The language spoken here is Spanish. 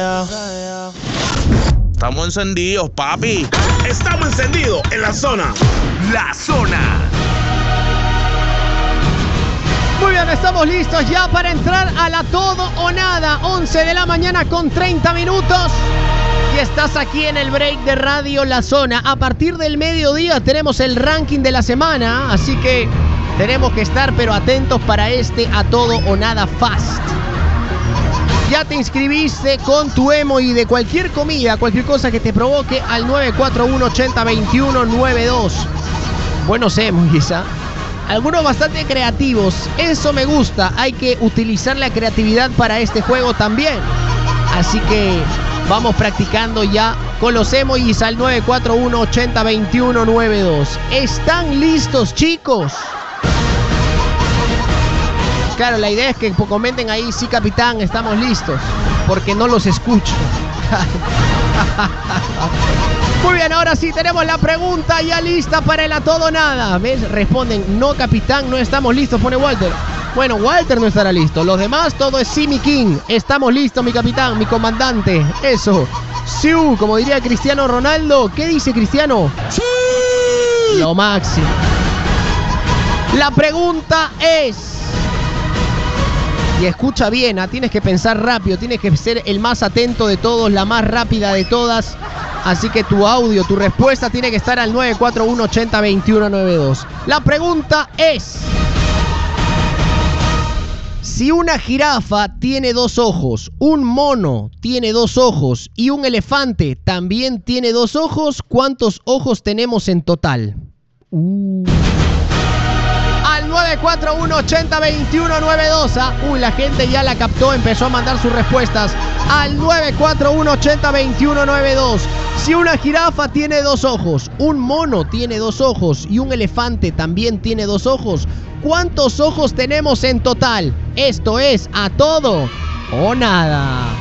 Estamos encendidos, papi. Estamos encendidos en la zona. La Zona. Muy bien, estamos listos ya para entrar a la todo o nada. 11 de la mañana con 30 minutos. Y estás aquí en el break de Radio La Zona. A partir del mediodía tenemos el ranking de la semana. Así que tenemos que estar pero atentos para este a todo o nada fast. Ya te inscribiste con tu emoji de cualquier comida, cualquier cosa que te provoque al 941-8021-92. Buenos emojis, ¿ah? Algunos bastante creativos. Eso me gusta. Hay que utilizar la creatividad para este juego también. Así que vamos practicando ya con los emojis al 941-8021-92. ¿Están listos, chicos? Claro, la idea es que comenten ahí, sí, capitán, estamos listos, porque no los escucho. Muy bien, ahora sí tenemos la pregunta ya lista para el a todo o nada. ¿Ves? Responden, no, capitán, no estamos listos, pone Walter. Bueno, Walter no estará listo. Los demás, todo es sí, mi king. Estamos listos, mi capitán, mi comandante. Eso. Siu, como diría Cristiano Ronaldo. ¿Qué dice Cristiano? ¡Sí! Lo máximo. La pregunta es... Y escucha bien, tienes que pensar rápido, tienes que ser el más atento de todos, la más rápida de todas. Así que tu audio, tu respuesta tiene que estar al 941-8021-92. La pregunta es: si una jirafa tiene dos ojos, un mono tiene dos ojos y un elefante también tiene dos ojos, ¿cuántos ojos tenemos en total? Al 941-8021-92. Uy, la gente ya la captó, empezó a mandar sus respuestas. Al 941-8021-92. Si una jirafa tiene dos ojos, un mono tiene dos ojos y un elefante también tiene dos ojos, ¿cuántos ojos tenemos en total? Esto es a todo o nada.